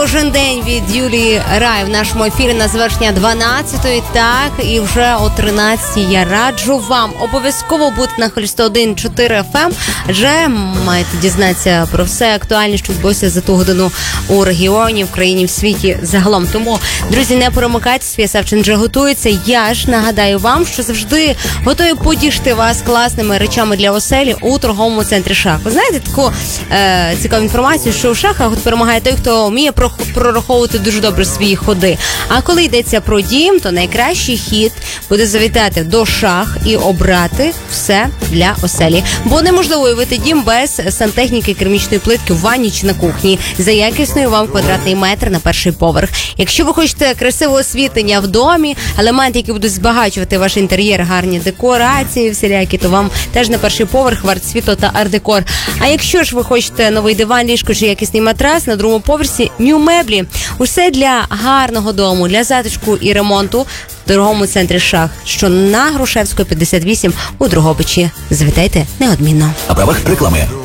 Кожен день від Юлії Рай в нашому ефірі на завершення 12-ї, так, і вже о 13-й я раджу вам обов'язково бути на хвилі 101.4 FM, адже маєте дізнатися про все актуальне, що відбулося за ту годину у регіоні, в країні, в світі загалом. Тому, друзі, не перемикайтеся, Софія Савчин вже готується. Я ж нагадаю вам, що завжди готові потішити вас класними речами для оселі у торговому центрі «Шах». Ви знаєте таку цікаву інформацію, що у шахах перемагає той, хто вміє прораховувати дуже добре свої ходи. А коли йдеться про дім, то найкращий хід буде завітати до «Шах» і обрати все для оселі. Бо неможливо уявити дім без сантехніки, керамічної плитки в ванні чи на кухні. За якісною вам квадратний метр на перший поверх. Якщо ви хочете красивого освітлення в домі, елементи, які будуть збагачувати ваш інтер'єр, гарні декорації всілякі, то вам теж на перший поверх варт світло та арт-декор. А якщо ж ви хочете новий диван, ліжко чи якісний матрас, на другому поверсі Нью Меблі. Усе для гарного дому, для затишку і ремонту в торговому центрі «Шах», що на Грушевського, 58 у Дрогобичі. Завітайте неодмінно. На правах реклами.